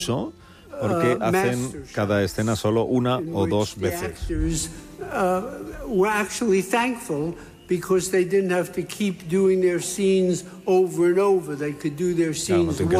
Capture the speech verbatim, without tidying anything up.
porque hacen cada escena solo una o dos veces. Because they didn't have to keep doing their scenes over and over. They could do their scenes Claro, no